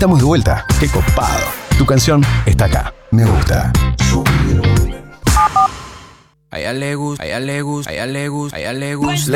estamos de vuelta. ¡Qué copado! Tu canción está acá. Me gusta. A ella le gusta, a ella le gusta, a ella le gusta, a ella le gusta.